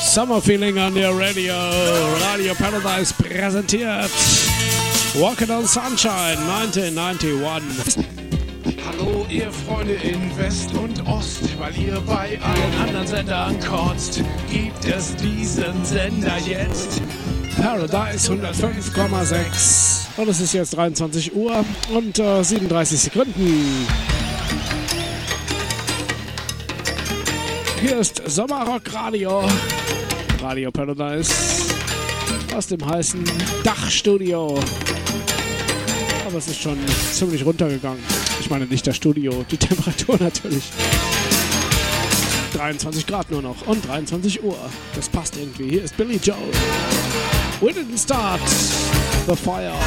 Summer Feeling on your radio. Radio Paradise präsentiert Walking on Sunshine 1991. Hallo ihr Freunde in West und Ost, weil ihr bei allen anderen Sendern kotzt, gibt es diesen Sender jetzt. Paradise 105,6. Und es ist jetzt 23 Uhr und 37 Sekunden. Hier ist Sommerrock Radio. Radio Paradise. Aus dem heißen Dachstudio. Aber es ist schon ziemlich runtergegangen. Ich meine nicht das Studio, die Temperatur natürlich. 23 Grad nur noch und 23 Uhr. Das passt irgendwie. Hier ist Billy Joel. We didn't start the fire.